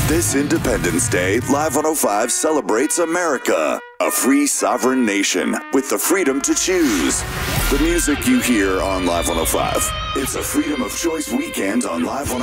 This Independence Day, Live 105 celebrates America, a free sovereign nation with the freedom to choose. The music you hear on Live 105. It's a Freedom of Choice weekend on Live 105.